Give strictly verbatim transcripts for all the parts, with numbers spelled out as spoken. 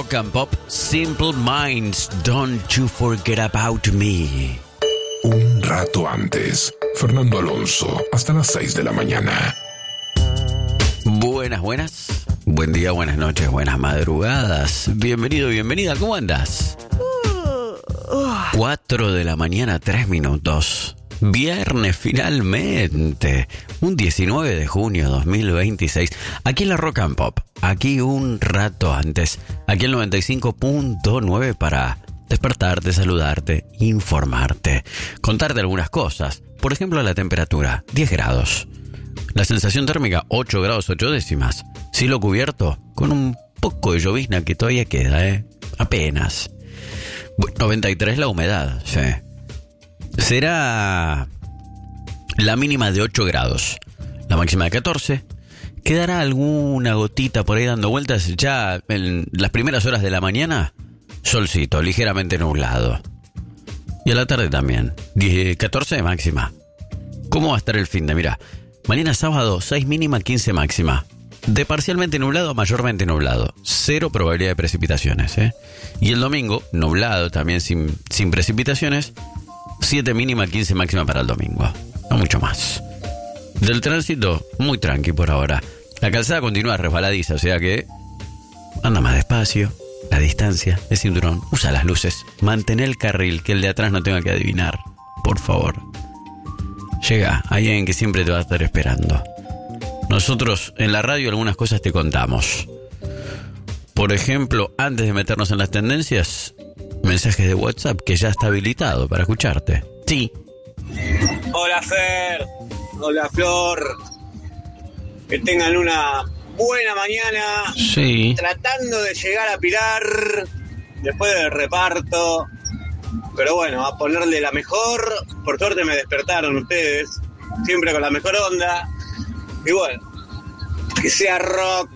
Rock and Pop, Simple Minds, Don't You Forget About Me. Un rato antes, Fernando Alonso, hasta las seis de la mañana. Buenas, buenas. Buen día, buenas noches, buenas madrugadas. Bienvenido, bienvenida, ¿cómo andas? Cuatro de la mañana, tres minutos. Viernes finalmente, un diecinueve de junio de dos mil veintiséis, aquí en la Rock and Pop, aquí un rato antes, aquí el noventa y cinco punto nueve para despertarte, saludarte, informarte, contarte algunas cosas, por ejemplo la temperatura, diez grados, la sensación térmica, ocho grados ocho décimas, cielo cubierto, con un poco de llovizna que todavía queda, ¿eh? Apenas, noventa y tres la humedad, sí. Será la mínima de ocho grados, la máxima de catorce. Quedará alguna gotita por ahí dando vueltas ya en las primeras horas de la mañana. Solcito, ligeramente nublado. Y a la tarde también, catorce de máxima. ¿Cómo va a estar el fin de? Mira, mañana sábado, seis mínima, quince máxima. De parcialmente nublado a mayormente nublado. Cero probabilidad de precipitaciones, ¿eh? Y el domingo, nublado también sin, sin precipitaciones. siete mínima, quince máxima para el domingo. No mucho más. Del tránsito, muy tranqui por ahora. La calzada continúa resbaladiza, o sea que anda más despacio. La distancia, el cinturón, usa las luces. Mantén el carril, que el de atrás no tenga que adivinar. Por favor. Llega, hay alguien que siempre te va a estar esperando. Nosotros en la radio algunas cosas te contamos. Por ejemplo, antes de meternos en las tendencias, mensajes de WhatsApp que ya está habilitado para escucharte. Sí. Hola Fer, hola Flor. Que tengan una buena mañana. Sí. Tratando de llegar a Pilar después del reparto. Pero bueno, a ponerle la mejor. Por suerte me despertaron ustedes. Siempre con la mejor onda. Y bueno, que sea rock.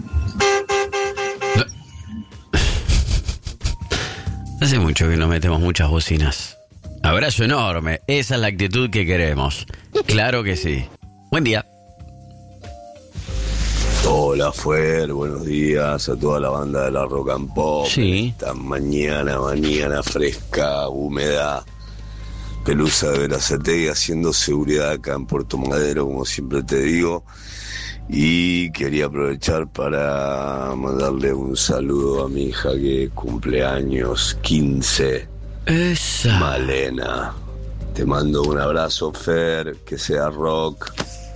Hace mucho que no metemos muchas bocinas. Abrazo enorme. Esa es la actitud que queremos. Claro que sí. Buen día. Hola Fer, buenos días a toda la banda de la Rock and Pop. Sí. Esta mañana, mañana fresca, húmeda. Pelusa de Verazategui haciendo seguridad acá en Puerto Madero, como siempre te digo. Y quería aprovechar para mandarle un saludo a mi hija que cumple años quince. Esa. Malena. Te mando un abrazo, Fer, que sea rock.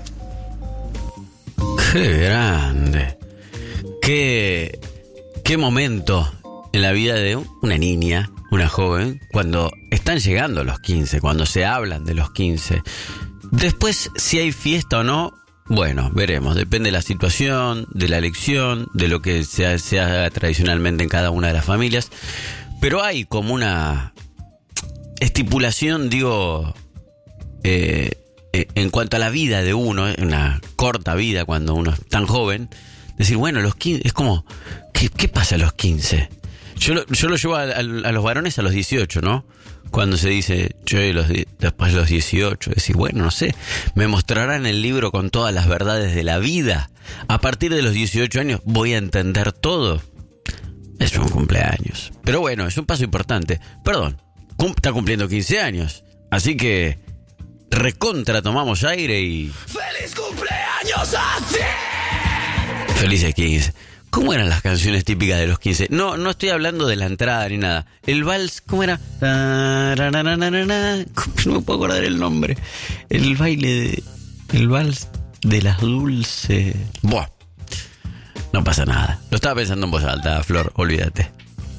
Qué grande. Qué, qué momento en la vida de una niña, una joven, cuando están llegando los quince, cuando se hablan de los quince. Después, si hay fiesta o no, bueno, veremos. Depende de la situación, de la elección, de lo que se, se haga tradicionalmente en cada una de las familias. Pero hay como una estipulación, digo, eh, eh, en cuanto a la vida de uno, una corta vida cuando uno es tan joven, decir, bueno, los quince, es como, ¿qué, qué pasa a los quince? Yo lo, yo lo llevo a, a, a los varones a los dieciocho, ¿no? Cuando se dice, yo los, después de los dieciocho, decís, bueno, no sé, me mostrarán el libro con todas las verdades de la vida. A partir de los dieciocho años voy a entender todo. Es un cumpleaños. Pero bueno, es un paso importante. Perdón, cum- está cumpliendo quince años. Así que, recontra tomamos aire y... ¡Feliz cumpleaños a ti! Felices quince. ¿Cómo eran las canciones típicas de los quince? No, no estoy hablando de la entrada ni nada. El vals, ¿cómo era? No me puedo acordar el nombre. El baile de... El vals de las dulces... Buah. No pasa nada. Lo estaba pensando en voz alta, Flor, olvídate.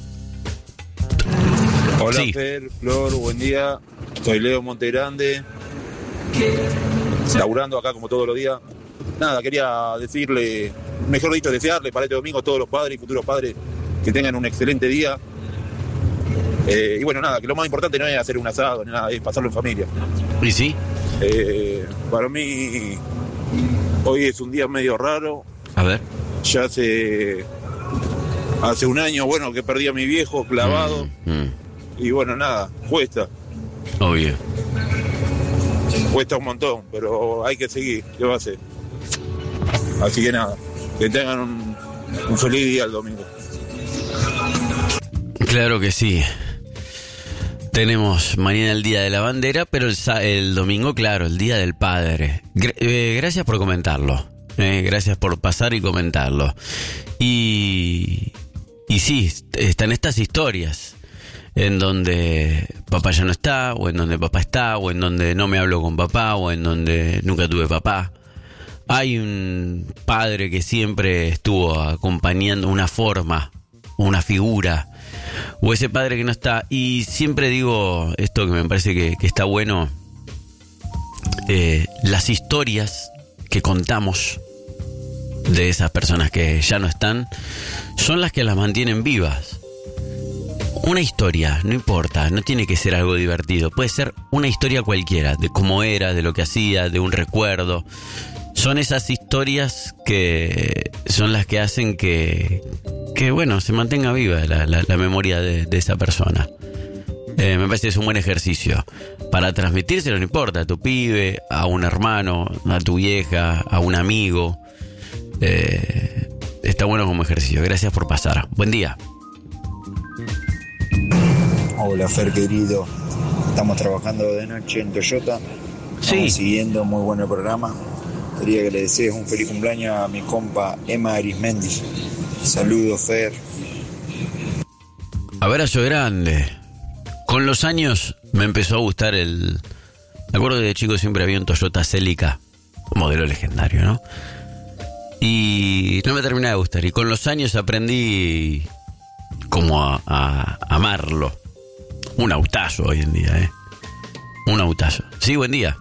Hola, sí. Fer, Flor, buen día. Soy Leo Montegrande. Laburando acá como todos los días. Nada, quería decirle, mejor dicho, desearle para este domingo a todos los padres y futuros padres que tengan un excelente día. Eh, y bueno, nada, que lo más importante no es hacer un asado, ni nada, es pasarlo en familia. ¿Y sí? Eh, para mí, hoy es un día medio raro. A ver. Ya hace, hace un año, bueno, que perdí a mi viejo clavado. Mm, mm. Y bueno, nada, cuesta. Obvio. Cuesta un montón, pero hay que seguir, ¿qué va a hacer? Así que nada, que tengan un, un feliz día el domingo. Claro que sí. Tenemos mañana el Día de la Bandera, pero el, el domingo, claro, el Día del Padre. Gr- eh, gracias por comentarlo. Eh, gracias por pasar y comentarlo. Y, y sí, están estas historias en donde papá ya no está, o en donde papá está, o en donde no me hablo con papá, o en donde nunca tuve papá. Hay un padre que siempre estuvo acompañando una forma, una figura, o ese padre que no está. Y siempre digo esto que me parece que, que está bueno, eh, las historias que contamos de esas personas que ya no están son las que las mantienen vivas. Una historia, no importa, no tiene que ser algo divertido, puede ser una historia cualquiera, de cómo era, de lo que hacía, de un recuerdo. Son esas historias que son las que hacen que, que bueno, se mantenga viva la, la, la memoria de, de esa persona. Eh, me parece que es un buen ejercicio para transmitírselo, no importa, a tu pibe, a un hermano, a tu vieja, a un amigo. Eh, está bueno como ejercicio. Gracias por pasar. Buen día. Hola Fer querido, estamos trabajando de noche en Toyota. Sí. Estamos siguiendo, muy bueno el programa. Quería que le desees un feliz cumpleaños a mi compa Emma Arismendi. Saludos Fer. Abrazo grande. Con los años me empezó a gustar el... Me acuerdo que de chico siempre había un Toyota Celica, un modelo legendario, ¿no? Y no me terminaba de gustar. Y con los años aprendí como a, a amarlo. Un autazo hoy en día, ¿eh? Un autazo. Sí, buen día.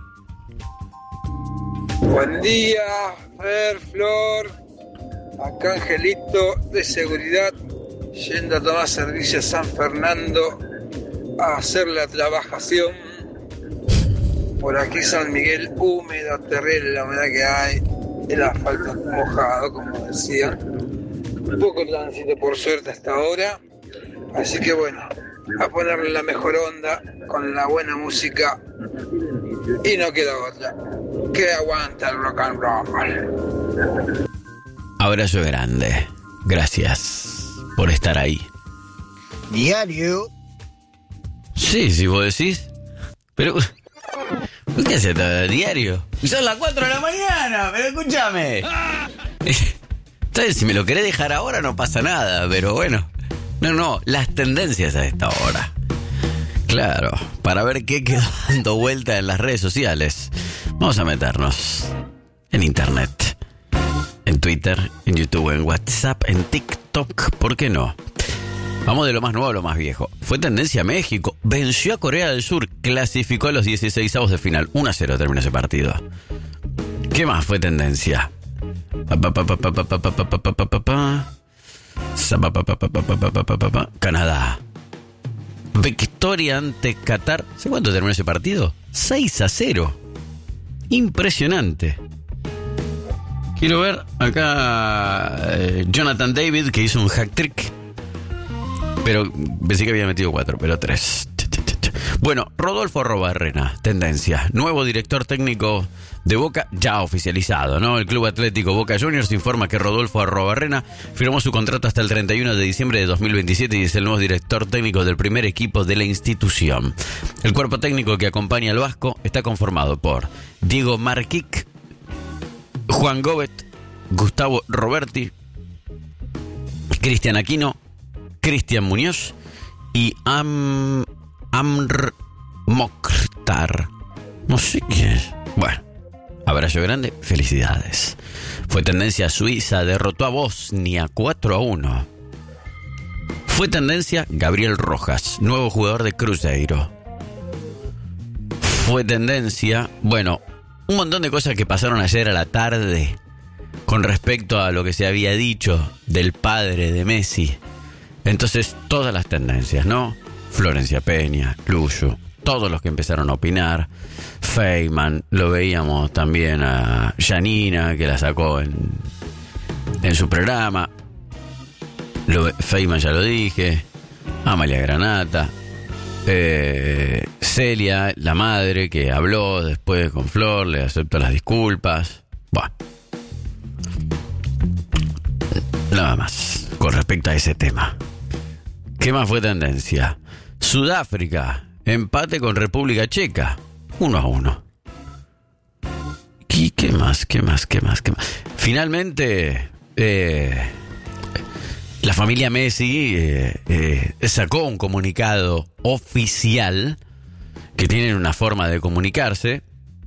Buen día, Fer, Flor. Acá Angelito de Seguridad, yendo a tomar servicio a San Fernando a hacer la trabajación. Por aquí San Miguel húmedo, terrible la humedad que hay, el asfalto mojado, como decían. Poco tránsito por suerte hasta ahora, así que bueno, a ponerle la mejor onda con la buena música y no queda otra que aguanta el rock and roll. Abrazo grande. Gracias por estar ahí. Diario. Sí, si vos decís. Pero... ¿qué haces todo diario? Son las cuatro de la mañana, pero escúchame. Entonces, si me lo querés dejar ahora no pasa nada, pero bueno. No, no, las tendencias a esta hora. Claro, para ver qué quedó dando vuelta en las redes sociales. Vamos a meternos en internet, en Twitter, en YouTube, en WhatsApp, en TikTok, ¿por qué no? Vamos de lo más nuevo a lo más viejo. Fue tendencia México, venció a Corea del Sur, clasificó a los dieciseisavos de final. uno a cero terminó ese partido. ¿Qué más fue tendencia? Canadá. Victoria ante Qatar. ¿Sé cuánto terminó ese partido? seis a cero. Impresionante. Quiero ver acá eh, Jonathan David, que hizo un hack trick. Pero pensé que había metido cuatro, pero tres. Bueno, Rodolfo Arrobarrena, tendencia. Nuevo director técnico de Boca, ya oficializado, ¿no? El Club Atlético Boca Juniors informa que Rodolfo Arrobarrena firmó su contrato hasta el treinta y uno de diciembre de dos mil veintisiete y es el nuevo director técnico del primer equipo de la institución. El cuerpo técnico que acompaña al Vasco está conformado por Diego Marquic, Juan Gobet, Gustavo Roberti, Cristian Aquino, Cristian Muñoz y Am, Amr Mokhtar. No sé quién es. Bueno, abrazo grande, felicidades. Fue tendencia Suiza, derrotó a Bosnia cuatro a uno. Fue tendencia Gabriel Rojas, nuevo jugador de Cruzeiro. Fue tendencia, bueno, un montón de cosas que pasaron ayer a la tarde con respecto a lo que se había dicho del padre de Messi. Entonces, todas las tendencias, ¿no? Florencia Peña, Luyo, todos los que empezaron a opinar. Feynman, lo veíamos también a Janina, que la sacó en, en su programa. Lo, Feynman ya lo dije. Amalia Granata. Eh, Celia, la madre, que habló después con Flor, le aceptó las disculpas. Bueno. Nada más con respecto a ese tema. ¿Qué más fue tendencia? Sudáfrica, empate con República Checa, uno a uno. ¿Y qué más? ¿Qué más? ¿Qué más? ¿Qué más? Finalmente, eh, la familia Messi eh, eh, sacó un comunicado oficial, que tienen una forma de comunicarse,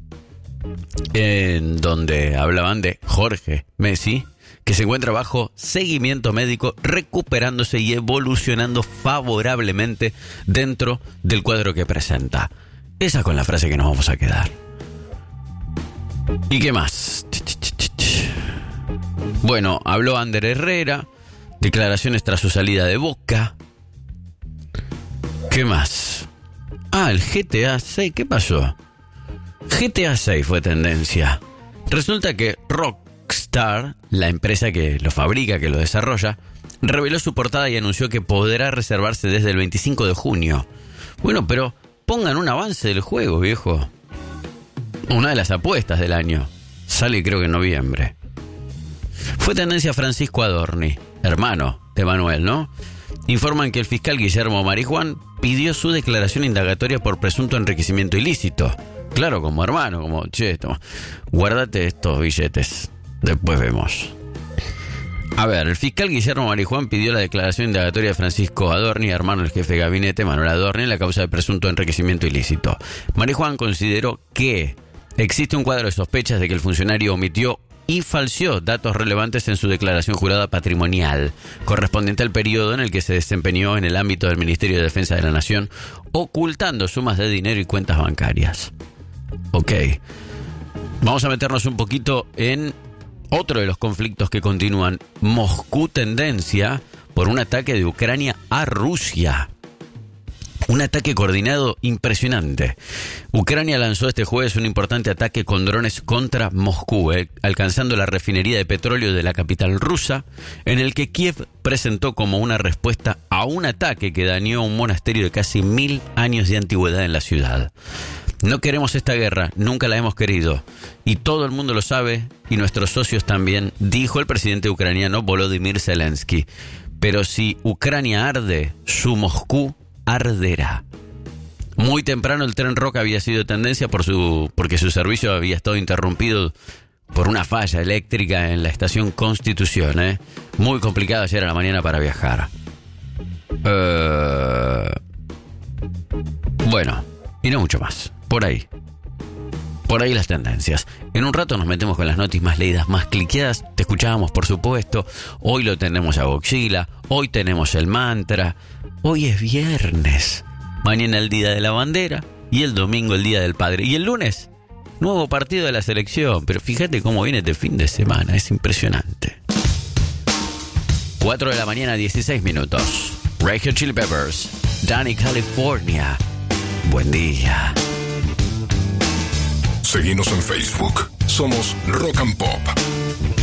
en donde hablaban de Jorge Messi, que se encuentra bajo seguimiento médico, recuperándose y evolucionando favorablemente dentro del cuadro que presenta. Esa es con la frase que nos vamos a quedar. ¿Y qué más? Bueno, habló Ander Herrera, declaraciones tras su salida de Boca. ¿Qué más? Ah, el G T A seis, ¿qué pasó? G T A seis fue tendencia. Resulta que Rockstar, la empresa que lo fabrica, que lo desarrolla, reveló su portada y anunció que podrá reservarse desde el veinticinco de junio. Bueno, pero pongan un avance del juego, viejo. Una de las apuestas del año. Sale creo que en noviembre. Fue tendencia Francisco Adorni, hermano de Manuel, ¿no? Informan que el fiscal Guillermo Marijuán pidió su declaración indagatoria por presunto enriquecimiento ilícito. Claro, como hermano, como, che, toma, guárdate estos billetes, después vemos. A ver, el fiscal Guillermo Marijuán pidió la declaración indagatoria de Francisco Adorni, hermano del jefe de gabinete Manuel Adorni, en la causa de presunto enriquecimiento ilícito. Marijuán consideró que existe un cuadro de sospechas de que el funcionario omitió y falseó datos relevantes en su declaración jurada patrimonial, correspondiente al periodo en el que se desempeñó en el ámbito del Ministerio de Defensa de la Nación, ocultando sumas de dinero y cuentas bancarias. Ok. Vamos a meternos un poquito en otro de los conflictos que continúan. Moscú tendencia por un ataque de Ucrania a Rusia. Un ataque coordinado impresionante. Ucrania lanzó este jueves un importante ataque con drones contra Moscú, eh, alcanzando la refinería de petróleo de la capital rusa, en el que Kiev presentó como una respuesta a un ataque que dañó un monasterio de casi mil años de antigüedad en la ciudad. No queremos esta guerra, nunca la hemos querido, y todo el mundo lo sabe, y nuestros socios también, dijo el presidente ucraniano Volodymyr Zelensky. Pero si Ucrania arde, su Moscú arderá. Muy temprano el tren Roca había sido tendencia por su, porque su servicio había estado interrumpido por una falla eléctrica en la estación Constitución. ¿eh? Muy complicado ayer a la mañana para viajar. Uh, bueno, y no mucho más. Por ahí. Por ahí las tendencias. En un rato nos metemos con las noticias más leídas, más cliqueadas. Te escuchábamos, por supuesto. Hoy lo tenemos a Godzilla. Hoy tenemos el mantra. Hoy es viernes. Mañana el día de la bandera. Y el domingo el día del padre. Y el lunes, nuevo partido de la selección. Pero fíjate cómo viene este fin de semana. Es impresionante. cuatro de la mañana, dieciséis minutos. Red Hot Chili Peppers. Danny, California. Buen día. Seguinos en Facebook. Somos Rock and Pop.